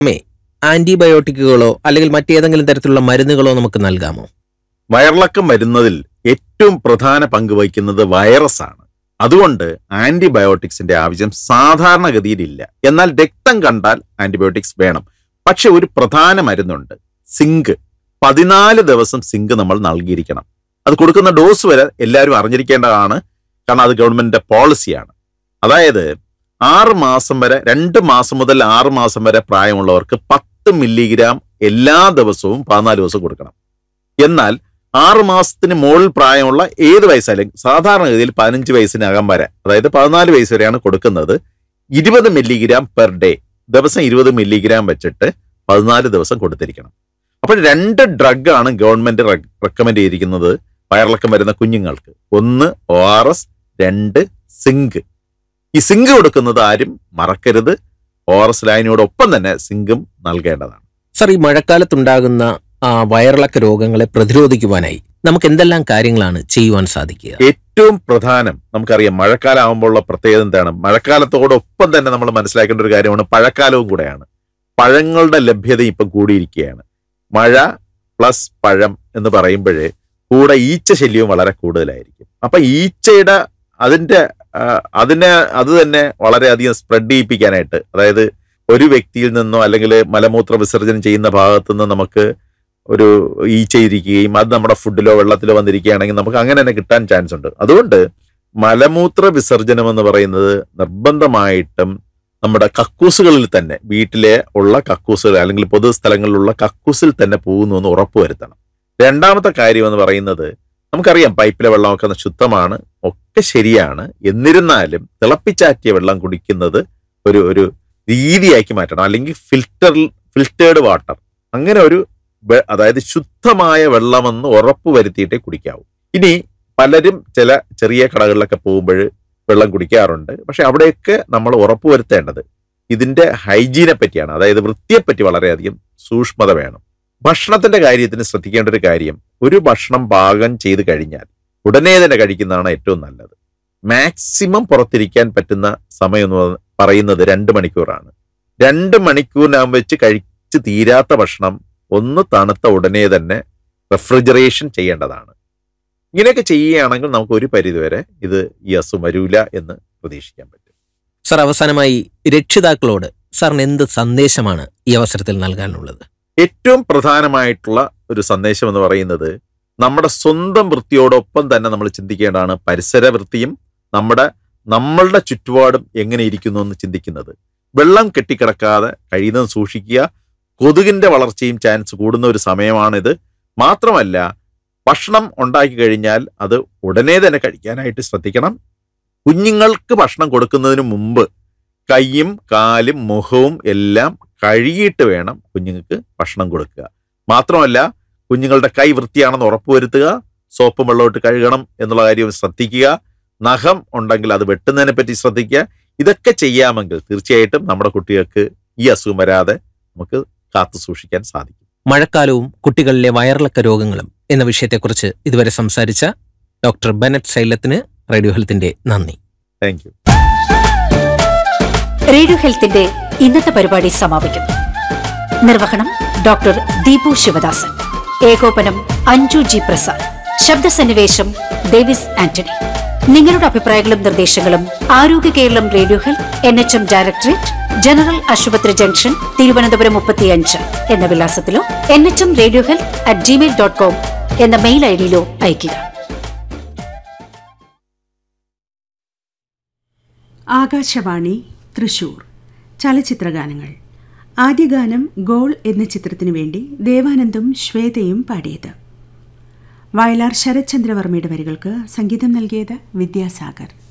ആന്റിബയോട്ടിക്കുകളോ അല്ലെങ്കിൽ മറ്റേതെങ്കിലും തരത്തിലുള്ള മരുന്നുകളോ നമുക്ക് നൽകാമോ? വയറിളക്കം വരുന്നതിൽ ഏറ്റവും പ്രധാന പങ്ക് വഹിക്കുന്നത് വൈറസ് ആണ്. അതുകൊണ്ട് ആന്റിബയോട്ടിക്സിന്റെ ആവശ്യം സാധാരണഗതിയിലില്ല. എന്നാൽ രക്തം കണ്ടാൽ ആന്റിബയോട്ടിക്സ് വേണം. പക്ഷെ ഒരു പ്രധാന മരുന്നുണ്ട്, സിങ്ക്. 14 ദിവസം സിങ്ക് നമ്മൾ നൽകിയിരിക്കണം. അത് കൊടുക്കുന്ന ഡോസ് വരെ എല്ലാവരും അറിഞ്ഞിരിക്കേണ്ടതാണ്. കാരണം അത് ഗവൺമെന്റിന്റെ പോളിസിയാണ്. അതായത് 6 മാസം വരെ, 2 മാസം മുതൽ 6 മാസം വരെ പ്രായമുള്ളവർക്ക് 10 മില്ലിഗ്രാം എല്ലാ ദിവസവും 14 ദിവസം കൊടുക്കണം. എന്നാൽ 6 മാസത്തിന് മുകളിൽ പ്രായമുള്ള ഏത് വയസ്സായാലും, സാധാരണഗതിയിൽ 15 വയസ്സിനകം വരെ, അതായത് 14 വയസ്സ് വരെയാണ് കൊടുക്കുന്നത്. 20 മില്ലിഗ്രാം പെർ ഡേ, ദിവസം 20 മില്ലിഗ്രാം വെച്ചിട്ട് 14 ദിവസം കൊടുത്തിരിക്കണം. അപ്പോൾ 2 ഡ്രഗാണ് ഗവൺമെന്റ് റെക്കമെൻഡ് ചെയ്തിരിക്കുന്നത് വയറിളക്കം വരുന്ന കുഞ്ഞുങ്ങൾക്ക്. 1 ORS, 2 സിങ്ക്. ഈ സിങ്ക് കൊടുക്കുന്നത് ആരും മറക്കരുത്. ORS ലൈനോടൊപ്പം തന്നെ സിങ്കും നൽകേണ്ടതാണ്. സർ, ഈ മഴക്കാലത്തുണ്ടാകുന്ന വയറിളക്ക രോഗങ്ങളെ പ്രതിരോധിക്കുവാനായി നമുക്ക് എന്തെല്ലാം കാര്യങ്ങളാണ് ചെയ്യുവാൻ സാധിക്കുക? ഏറ്റവും പ്രധാനം, നമുക്കറിയാം മഴക്കാലം ആകുമ്പോഴുള്ള പ്രത്യേകത എന്താണ്? മഴക്കാലത്തോടൊപ്പം തന്നെ നമ്മൾ മനസ്സിലാക്കേണ്ട ഒരു കാര്യമാണ്, പഴക്കാലവും കൂടെയാണ്. പഴങ്ങളുടെ ലഭ്യത ഇപ്പം കൂടിയിരിക്കുകയാണ്. മഴ പ്ലസ് പഴം എന്ന് പറയുമ്പോഴേ കൂടെ ഈച്ച ശല്യവും വളരെ കൂടുതലായിരിക്കും. അപ്പൊ ഈച്ചയുടെ അത് തന്നെ വളരെയധികം സ്പ്രെഡ് ചെയ്യിപ്പിക്കാനായിട്ട്, അതായത് ഒരു വ്യക്തിയിൽ നിന്നോ അല്ലെങ്കിൽ മലമൂത്ര വിസർജനം ചെയ്യുന്ന ഭാഗത്തു നിന്ന് നമുക്ക് ഒരു ഈച്ച ഇരിക്കുകയും അത് നമ്മുടെ ഫുഡിലോ വെള്ളത്തിലോ വന്നിരിക്കുകയാണെങ്കിൽ നമുക്ക് അങ്ങനെ തന്നെ കിട്ടാൻ ചാൻസ് ഉണ്ട്. അതുകൊണ്ട് മലമൂത്ര വിസർജനം എന്ന് പറയുന്നത് നിർബന്ധമായിട്ടും നമ്മുടെ കക്കൂസുകളിൽ തന്നെ, വീട്ടിലെ ഉള്ള കക്കൂസുകൾ അല്ലെങ്കിൽ പൊതുസ്ഥലങ്ങളിലുള്ള കക്കൂസിൽ തന്നെ പോകുന്നു എന്ന് ഉറപ്പുവരുത്തണം. രണ്ടാമത്തെ കാര്യം എന്ന് പറയുന്നത്, നമുക്കറിയാം പൈപ്പിലെ വെള്ളമൊക്കെ ശുദ്ധമാണ്, ഒക്കെ ശരിയാണ്. എന്നിരുന്നാലും തിളപ്പിച്ചാറ്റിയ വെള്ളം കുടിക്കുന്നത് ഒരു രീതിയാക്കി മാറ്റണം. അല്ലെങ്കിൽ ഫിൽറ്റേർഡ് വാട്ടർ, അങ്ങനെ ഒരു, അതായത് ശുദ്ധമായ വെള്ളമെന്ന് ഉറപ്പുവരുത്തിയിട്ടേ കുടിക്കാവൂ. ഇനി പലരും ചില ചെറിയ കടകളിലൊക്കെ പോകുമ്പോൾ വെള്ളം കുടിക്കാറുണ്ട്. പക്ഷെ അവിടെയൊക്കെ നമ്മൾ ഉറപ്പുവരുത്തേണ്ടത് ഇതിന്റെ ഹൈജീനെ പറ്റിയാണ്. അതായത് വൃത്തിയെപ്പറ്റി വളരെയധികം സൂക്ഷ്മത വേണം. ഭക്ഷണത്തിന്റെ കാര്യത്തിന് ശ്രദ്ധിക്കേണ്ട ഒരു കാര്യം, ഒരു ഭക്ഷണം പാകം ചെയ്ത് കഴിഞ്ഞാൽ ഉടനെ തന്നെ കഴിക്കുന്നതാണ് ഏറ്റവും നല്ലത്. മാക്സിമം പുറത്തിരിക്കാൻ പറ്റുന്ന സമയം എന്ന് പറയുന്നത് 2 മണിക്കൂറാണ്. 2 മണിക്കൂറിനകം വെച്ച് കഴിച്ച് തീരാത്ത ഭക്ഷണം ഒന്ന് തണുത്ത ഉടനെ തന്നെ റെഫ്രിജറേഷൻ ചെയ്യേണ്ടതാണ്. ഇങ്ങനെയൊക്കെ ചെയ്യുകയാണെങ്കിൽ നമുക്ക് ഒരു പരിധിവരെ ഈ അസുഖം വരൂല എന്ന് പ്രതീക്ഷിക്കാൻ പറ്റും. സർ, അവസാനമായി രക്ഷിതാക്കളോട് സാറിന് എന്ത് സന്ദേശമാണ് ഈ അവസരത്തിൽ നൽകാനുള്ളത്? ഏറ്റവും പ്രധാനമായിട്ടുള്ള ഒരു സന്ദേശം എന്ന് പറയുന്നത്, നമ്മുടെ സ്വന്തം വൃത്തിയോടൊപ്പം തന്നെ നമ്മൾ ചിന്തിക്കേണ്ടതാണ് പരിസര വൃത്തിയും നമ്മളുടെ ചുറ്റുപാടും എങ്ങനെ ഇരിക്കുന്നു എന്ന് ചിന്തിക്കുന്നത്. വെള്ളം കെട്ടിക്കിടക്കാതെ കഴിയുന്നതും സൂക്ഷിക്കുക. കൊതുകിന്റെ വളർച്ചയും ചാൻസ് കൂടുന്ന ഒരു സമയമാണിത്. മാത്രമല്ല, ഭക്ഷണം ഉണ്ടാക്കി കഴിഞ്ഞാൽ അത് ഉടനെ തന്നെ കഴിക്കാനായിട്ട് ശ്രദ്ധിക്കണം. കുഞ്ഞുങ്ങൾക്ക് ഭക്ഷണം കൊടുക്കുന്നതിന് മുമ്പ് കൈയും കാലും മുഖവും എല്ലാം കഴുകിയിട്ട് വേണം കുഞ്ഞുങ്ങൾക്ക് ഭക്ഷണം കൊടുക്കുക. മാത്രമല്ല, കുഞ്ഞുങ്ങളുടെ കൈ വൃത്തിയാണെന്ന് ഉറപ്പുവരുത്തുക. സോപ്പും വെള്ളമിട്ട് കഴുകണം എന്നുള്ള കാര്യം ശ്രദ്ധിക്കുക. നഖം ഉണ്ടെങ്കിൽ അത് വെട്ടുന്നതിനെ പറ്റി ശ്രദ്ധിക്കുക. ഇതൊക്കെ ചെയ്യാമെങ്കിൽ തീർച്ചയായിട്ടും നമ്മുടെ കുട്ടികൾക്ക് ഈ അസുഖം വരാതെ നമുക്ക് കാത്തു സൂക്ഷിക്കാൻ സാധിക്കും. മഴക്കാലവും കുട്ടികളിലെ വയറിളക്ക രോഗങ്ങളും എന്ന വിഷയത്തെക്കുറിച്ച് ഇതുവരെ സംസാരിച്ച ഡോക്ടർ ബെനറ്റ് സൈലത്തിന് റേഡിയോ ഹെൽത്തിന്റെ നന്ദി. Thank you. റേഡിയോ ഹെൽത്തിന്റെ ഇന്നത്തെ പരിപാടി സമാപിക്കുന്നു. നിർവഹണം ഡോക്ടർ ദീപു ശിവദാസൻ. ഏകോപനം അഞ്ജു ജി പ്രസാദ്. ശബ്ദസന്നിവേശം ഡേവിസ് ആന്റണി. നിങ്ങളുടെ അഭിപ്രായങ്ങളും നിർദ്ദേശങ്ങളും ആരോഗ്യ Keralam radio health NHM directorate, general ആശുപത്രി ജംഗ്ഷൻ, തിരുവനന്തപുരം 35 എന്ന വിലാസത്തിലോ nhmradiohealth@gmail.com എന്ന മെയിൽ ഐഡിയിലോ അയയ്ക്കുക. ആകാശവാണി തൃശൂർ. ചലച്ചിത്രഗാനങ്ങൾ. ആദ്യ ഗാനം ഗോൾ എന്ന ചിത്രത്തിനു വേണ്ടി ദേവാനന്ദും ശ്വേതയും പാടിയത്. വയലാർ ശരത്ചന്ദ്രവർമ്മയുടെ വരികൾക്ക് സംഗീതം നൽകിയത് വിദ്യാസാഗർ.